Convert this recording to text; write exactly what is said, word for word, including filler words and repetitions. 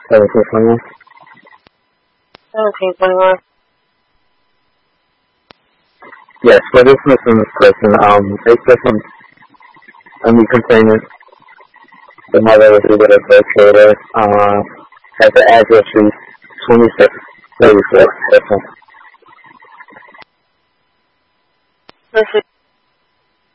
seventeen twenty-one. seventeen twenty-one. Yes, for this missing person, um, they said some, a new complainant, the mother was able to locate her, uh, at the address is twenty-six thirty-four. That's all. This is